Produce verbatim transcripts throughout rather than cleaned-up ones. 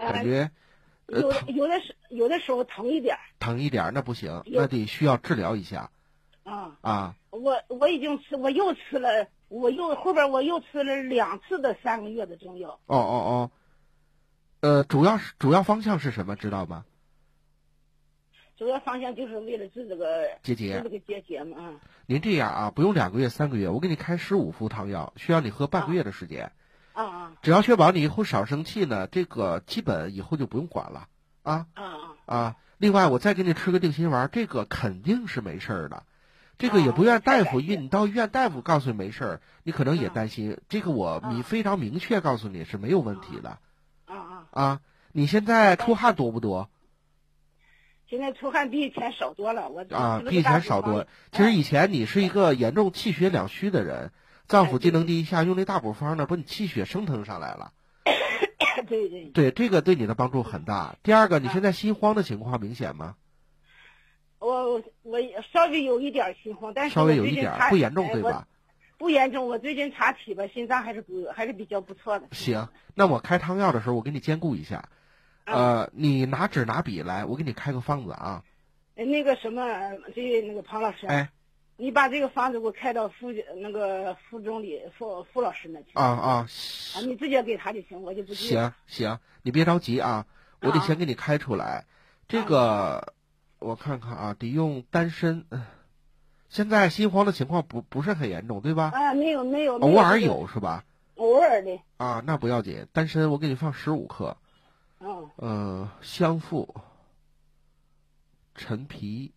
感觉呃有的疼有的时有的时候疼一点儿。 疼一点儿那不行， 有那得需要治疗一下啊， 啊。 我我已经吃，我又吃了，我又后边我又吃了两次的三个月的中药。 哦哦哦，呃，主要是主要方向是什么，知道吗？ 主要方向就是为了治这个结节治这个结节嘛。啊您这样啊，不用两个月、三个月，我给你开十五副汤药，需要你喝半个月的时间。 啊啊只要确保你以后少生气呢，这个基本以后就不用管了啊啊啊！ 啊！另外，我再给你吃个定心丸，这个肯定是没事儿的。这个也不愿大夫医，你到医院大夫告诉你没事儿，你可能也担心。这个我明非常明确告诉你是没有问题的。 啊啊！ 啊，你现在出汗多不多？ 现在出汗比以前少多了，我啊，比以前少多。其实以前你是一个严重气血两虚的人，脏腑机能低下，用那大补方呢，把你气血升腾上来了。 对对对，这个对你的帮助很大。第二个，你现在心慌的情况明显吗？ 我我稍微有一点心慌，但是稍微有一点，不严重对吧？ 不严重，我最近查体吧，心脏还是不还是比较不错的。 行，那我开汤药的时候，我给你兼顾一下。呃，你拿纸拿笔来，我给你开个方子啊。 那个什么，这那个庞老师， 哎， 你把这个方子给我开到副那个副总理傅傅老师那去。 啊啊， 啊，你直接给他就行，我就不记行行，你别着急啊，我得先给你开出来。这个我看看啊，得用丹参。现在心慌的情况不不是很严重，对吧？ 啊，没有没有， 偶尔有是吧？ 偶尔的。 啊，那不要紧，丹参我给你放十五克。 嗯。 呃，香附、陈皮、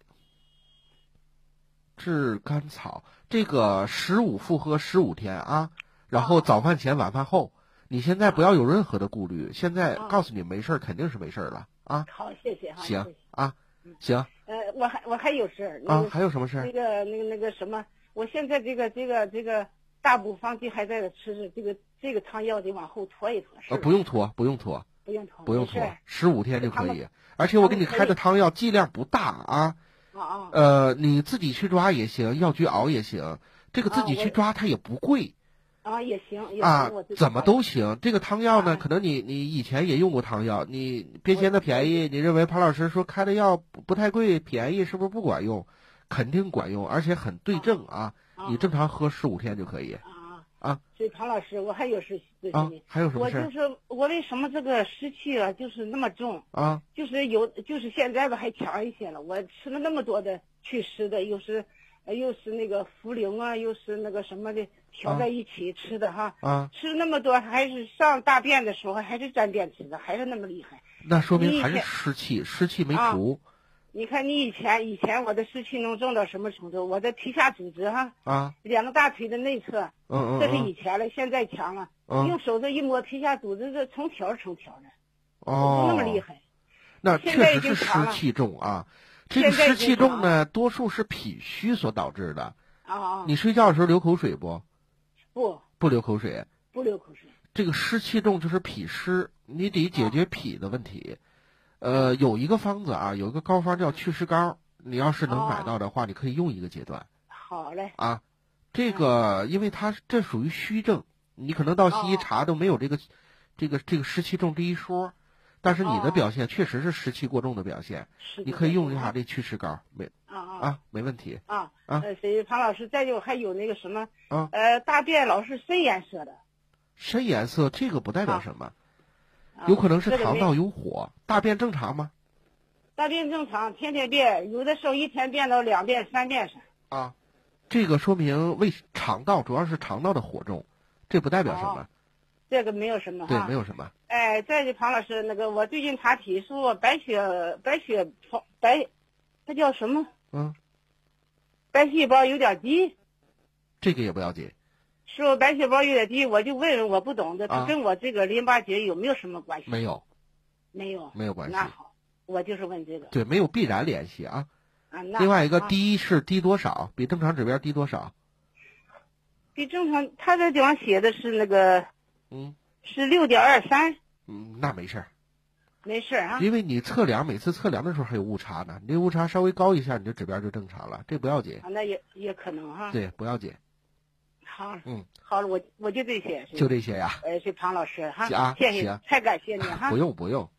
炙甘草，这个十五副喝十五天啊，然后早饭前、晚饭后。你现在不要有任何的顾虑，现在告诉你没事儿，肯定是没事儿了啊。 好，谢谢哈。 行啊，行。 呃，我还我还有事儿啊，还有什么事儿？ 那个那个那个什么，我现在这个这个这个大补方剂还在吃着，这个这个汤药得往后拖一拖。 呃，不用拖，不用拖， 不用拖， 不用拖，十五天就可以。而且我给你开的汤药剂量不大啊。 啊呃，你自己去抓也行，药局熬也行，这个自己去抓它也不贵。 啊，也行，也行啊，怎么都行。这个汤药呢， 啊、 可能你你以前也用过汤药，你别嫌它便宜，你认为庞老师说开的药不不太贵，便宜是不是不管用？肯定管用，而且很对症啊。 啊你正常喝十五天就可以。 啊啊， 所以庞老师，我还有事咨询你。 啊，还有什么事？ 我就是我为什么这个湿气啊，就是那么重啊？ 就是有，就是现在吧还强一些了。我吃了那么多的祛湿的，又是。又是那个茯苓啊，又是那个什么的调在一起吃的哈， 啊， 吃那么多还是上大便的时候还是沾便吃的，还是那么厉害。 那说明还是湿气，湿气没除。 啊、你看你以前以前我的湿气能重到什么程度？我的皮下组织哈， 啊， 两个大腿的内侧， 嗯嗯， 这是以前了，现在强了。 嗯， 用手这一摸皮下组织，这成条成条的， 哦， 那么厉害。 那确实是湿气重啊。这个湿气重呢，多数是脾虚所导致的。 啊， 你睡觉的时候流口水不？ 不， 不流口水。 不流口水。 这个湿气重就是脾湿，你得解决脾的问题。呃，有一个方子啊，有一个膏方叫祛湿膏，你要是能买到的话，你可以用一个阶段。 好嘞。 啊，这个因为它这属于虚症，你可能到西医查都没有这个这个这个湿气重这一说。但是你的表现确实是湿气过重的表现，你可以用一下这祛湿膏，没啊啊啊，没问题啊啊。 呃，所以庞老师，再就还有那个什么啊， 呃，大便老是深颜色的。 深颜色这个不代表什么，有可能是肠道有火。大便正常吗？ 大便正常，天天便，有的时候一天便到两遍、三遍上。 啊，这个说明胃肠道主要是肠道的火重，这不代表什么。 这个没有什么对，没有什么。 哎，再就庞老师，那个我最近查体说白血白血白，它叫什么？ 嗯， 白细胞有点低。 这个也不要紧。 说白细胞有点低，我就问问我不懂的，它啊、 跟我这个淋巴结有没有什么关系？ 没有， 没有， 没有关系。 那好，我就是问这个。 对，没有必然联系啊。 啊，那另外一个低是低多少？比正常指标低多少？ 比正常，他这地方写的是那个。 嗯， 是六点二三。 嗯，那没事儿， 没事啊。 因为你测量每次测量的时候还有误差呢，你这误差稍微高一下，你这指标就正常了，这不要紧。 啊，那也也可能哈。 对，不要紧。 好， 嗯， 好了，我我就这些。 就这些呀。 呃，是庞老师哈。 啊， 谢谢，太感谢你哈。 不用不用。